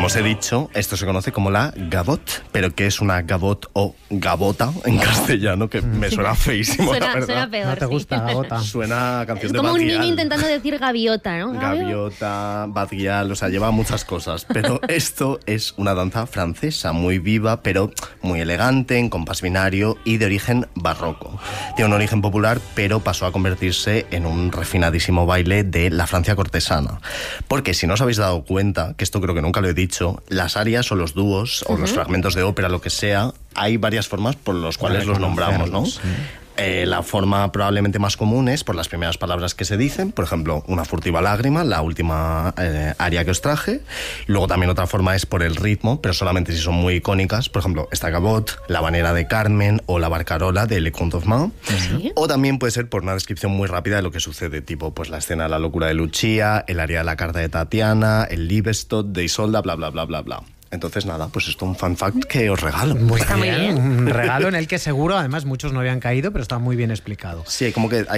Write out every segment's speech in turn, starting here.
como os he dicho, esto se conoce como la gavotte, pero ¿qué es una gavotte o gavota en castellano? Que me suena feísimo, la verdad. Suena peor, No te gusta, gavota. Suena a canción Es de como un Badrial. niño intentando decir gaviota, ¿no? Gaviota, Badrial, o sea, lleva muchas cosas. Pero esto es una danza francesa muy viva, pero muy elegante, en compás binario y de origen barroco. Tiene un origen popular, pero pasó a convertirse en un refinadísimo baile de la Francia cortesana. Porque si no os habéis dado cuenta, que esto creo que nunca lo he dicho, las arias o los dúos o los fragmentos de ópera, lo que sea, hay varias formas por las cuales los nombramos, ¿no? La forma probablemente más común es por las primeras palabras que se dicen, por ejemplo, una furtiva lágrima, la última aria que os traje. Luego también otra forma es por el ritmo, pero solamente si son muy icónicas, por ejemplo, esta gavotte, la habanera de Carmen o la barcarola de Le Conte of Main. ¿Sí? O también puede ser por una descripción muy rápida de lo que sucede, tipo pues la escena de la locura de Lucia, el aria de la carta de Tatiana, el Liebestod de Isolda, bla, bla, bla, bla, bla. Entonces, nada, pues esto es un fan fact que os regalo. Está muy bien. Un regalo en el que seguro, además, muchos no habían caído, pero está muy bien explicado. Sí, como que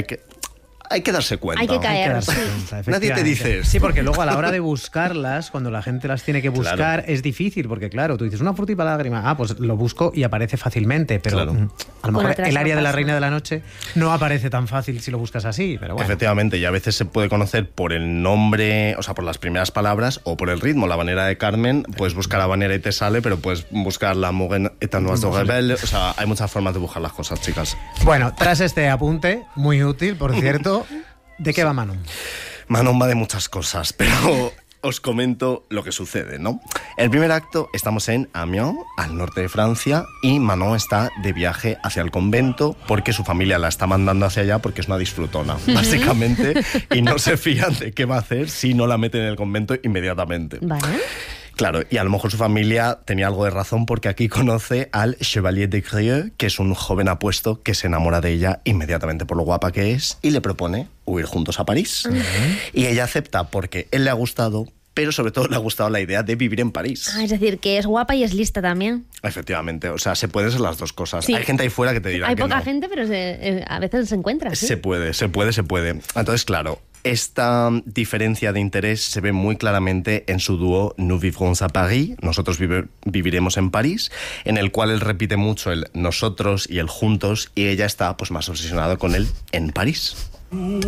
hay que darse cuenta. Hay que caer. Hay que darse Sí. cuenta, Nadie te efectivamente. dice esto. Sí, porque luego a la hora de buscarlas, cuando la gente las tiene que buscar, Claro. es difícil, porque claro, tú dices una furtiva lágrima, pues lo busco y aparece fácilmente, pero Claro. a lo mejor Con otras el área no de la pasa. Reina de la Noche no aparece tan fácil si lo buscas así, pero bueno. Efectivamente, y a veces se puede conocer por el nombre, o sea, por las primeras palabras o por el ritmo. La habanera de Carmen, puedes buscar habanera y te sale, pero puedes buscar la Morgan etanoise de Rebelle. O sea, hay muchas formas de buscar las cosas, chicas. Bueno, tras este apunte, muy útil, por cierto, ¿de qué va Manon? Manon va de muchas cosas, pero os comento lo que sucede, ¿no? El primer acto, estamos en Amiens, al norte de Francia, y Manon está de viaje hacia el convento porque su familia la está mandando hacia allá porque es una disfrutona, básicamente, y no se fían de qué va a hacer si no la meten en el convento inmediatamente. Vale. Claro, y a lo mejor su familia tenía algo de razón porque aquí conoce al Chevalier de Grieux, que es un joven apuesto que se enamora de ella inmediatamente por lo guapa que es y le propone huir juntos a París. Y ella acepta porque él le ha gustado, pero sobre todo le ha gustado la idea de vivir en París. Ah, es decir, que es guapa y es lista también. Efectivamente, o sea, se pueden ser las dos cosas. Sí. Hay gente ahí fuera que te dirá Hay que poca no. gente, pero a veces se encuentra. ¿sí? Se puede. Entonces, claro, esta diferencia de interés se ve muy claramente en su dúo Nous vivrons à Paris, nosotros viviremos en París, en el cual él repite mucho el nosotros y el juntos, y ella está pues más obsesionada con él en París.